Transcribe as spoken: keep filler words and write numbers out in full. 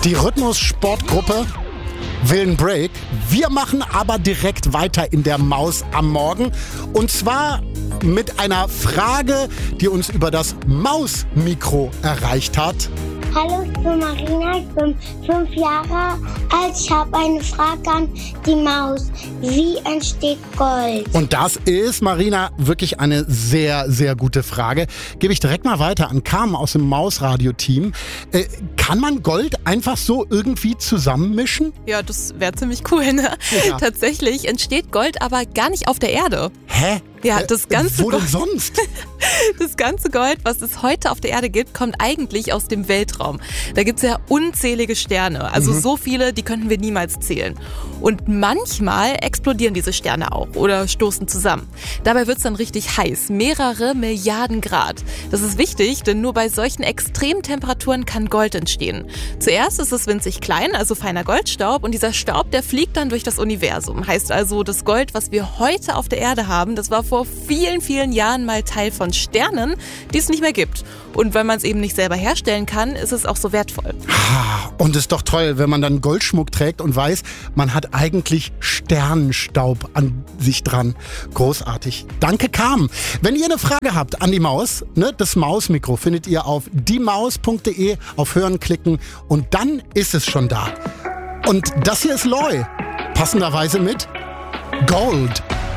Die Rhythmus-Sportgruppe will einen Break. Wir machen aber direkt weiter in der Maus am Morgen. Und zwar mit einer Frage, die uns über das Mausmikro erreicht hat. Hallo, ich bin Marina, ich bin fünf Jahre alt. Ich habe eine Frage an die Maus. Wie entsteht Gold? Und das ist, Marina, wirklich eine sehr, sehr gute Frage. Gebe ich direkt mal weiter an Carmen aus dem Mausradio-Team. Äh, kann man Gold einfach so irgendwie zusammenmischen? Ja, das wäre ziemlich cool, ne? Ja. Tatsächlich entsteht Gold aber gar nicht auf der Erde. Hä? Ja, das ganze äh, Wo denn Gold- sonst? Das ganze Gold, was es heute auf der Erde gibt, kommt eigentlich aus dem Weltraum. Da gibt es ja unzählige Sterne, also Mhm. so viele, die könnten wir niemals zählen. Und manchmal explodieren diese Sterne auch oder stoßen zusammen. Dabei wird es dann richtig heiß, mehrere Milliarden Grad. Das ist wichtig, denn nur bei solchen Extremtemperaturen kann Gold entstehen. Zuerst ist es winzig klein, also feiner Goldstaub, und dieser Staub, der fliegt dann durch das Universum. Heißt also, das Gold, was wir heute auf der Erde haben, das war vor vielen, vielen Jahren mal Teil von Sternen, die es nicht mehr gibt. Und weil man es eben nicht selber herstellen kann, ist es auch so wertvoll. Und es ist doch toll, wenn man dann Goldschmuck trägt und weiß, man hat eigentlich Sternenstaub an sich dran. Großartig. Danke, Carmen. Wenn ihr eine Frage habt an die Maus, ne, das Mausmikro findet ihr auf diemaus punkt de, auf Hören klicken und dann ist es schon da. Und das hier ist Loy, passenderweise mit Gold.